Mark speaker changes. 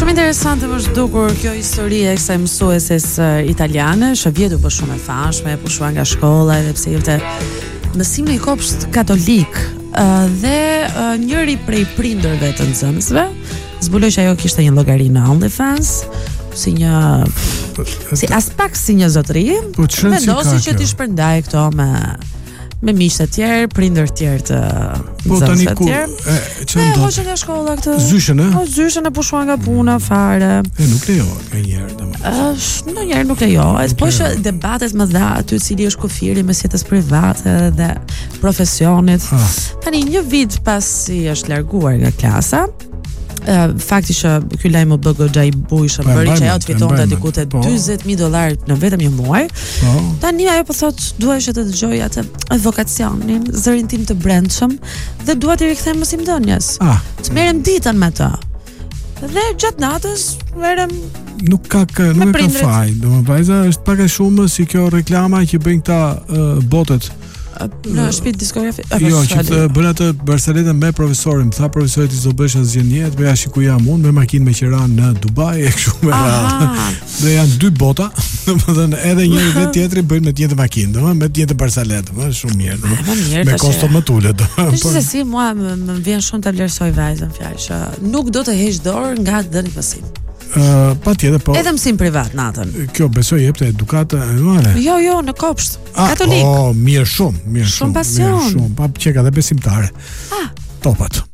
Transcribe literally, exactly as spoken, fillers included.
Speaker 1: Shumë interesante më është dukur kjo histori e kësaj mësueses uh, italiane, shëvjetur po shumë e fashme, pushua nga shkolla edhe pse ishte mësim në një kopsht katolik, uh, dhe uh, njëri prej prindërve të nxënësve zbuloi që ajo kishte një llogari në OnlyFans, si një si as pak si një zotëri, mendosi që ti shpërndaj këto me me miqtë e tjerë, prindër të tjerë të nxënësve të tjerë. E hoqën nga shkolla këtë.
Speaker 2: Zyshën, e?
Speaker 1: Po zyshën e pushuan nga puna fare.
Speaker 2: E nuk lejohet nganjëherë domethënë.
Speaker 1: Ëh, ndonjëherë nuk lejohet, po që debatet më dha aty cili është kufiri mes jetës private dhe profesionit. Ah. Tani një vit pasi është larguar nga klasa, Uh, fakti që ky lajm u bë goxha i bujshëm, bëri që ajo të fitonte diku te dyzet mijë dollar në vetëm një muaj. Po. Tani ajo po thot, duaj që të dëgjoj atë vokacionin, zërin tim të brendshëm dhe dua t'i rikthem mësimdhënies. Ah. Të merrem ditën me të. Dhe gjatë natës merrem
Speaker 2: nuk ka kë, nuk ka faj. Domethënë vajza është pak a shumë si kjo reklama që bëjnë këta uh, botet.
Speaker 1: Në shtëpi diskografi.
Speaker 2: Jo, që të bën atë Barceletën me profesorin, tha profesori ti do bësh asgjë në jetë, bëja si ku jam unë me makinë me qira në Dubai e kështu me radhë. Dhe janë dy bota, domethënë edhe njëri dhe tjetri bëjnë me të njëjtën makinë, domethënë me të njëjtën Barceletë, domethënë shumë mirë, domethënë me kosto më të ulët.
Speaker 1: Po se si mua më vjen shumë ta vlerësoj vajzën fjalë që nuk do të heq dorë nga dhëni mësim.
Speaker 2: Uh, pa tjetër, po
Speaker 1: edhe mësim privat natën.
Speaker 2: Kjo besoj jepte edukatë anuale.
Speaker 1: Jo, jo, në kopsht katolik.
Speaker 2: Oh, mirë shumë, mirë shumë.
Speaker 1: Shumë pasion.
Speaker 2: Mirë shumë, pa çeka dhe besimtare. Ah. Topat.